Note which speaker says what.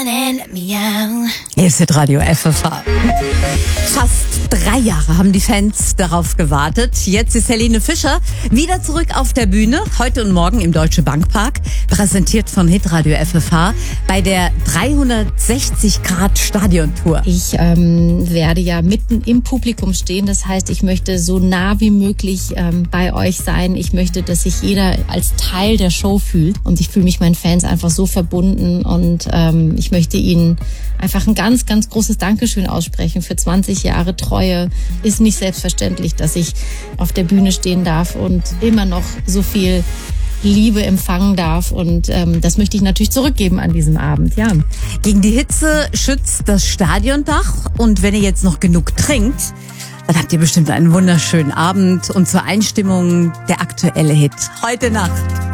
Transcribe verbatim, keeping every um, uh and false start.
Speaker 1: Hier ist Hitradio F F H. Fast drei Jahre haben die Fans darauf gewartet. Jetzt ist Helene Fischer wieder zurück auf der Bühne. Heute und morgen im Deutsche Bank Park. Präsentiert von Hitradio F F H bei der dreihundertsechzig Grad Stadiontour.
Speaker 2: Ich ähm, werde ja mitten im Publikum stehen. Das heißt, ich möchte so nah wie möglich ähm, bei euch sein. Ich möchte, dass sich jeder als Teil der Show fühlt. Und ich fühle mich meinen Fans einfach so verbunden. Und ähm, ich möchte ihnen einfach ein ganz, ganz großes Dankeschön aussprechen für zwanzig Jahre Treue. Ist nicht selbstverständlich, dass ich auf der Bühne stehen darf und immer noch so viel Liebe empfangen darf. Und ähm, das möchte ich natürlich zurückgeben an diesem Abend. Ja.
Speaker 1: Gegen die Hitze schützt das Stadiondach. Und wenn ihr jetzt noch genug trinkt, dann habt ihr bestimmt einen wunderschönen Abend. Und zur Einstimmung der aktuelle Hit heute Nacht.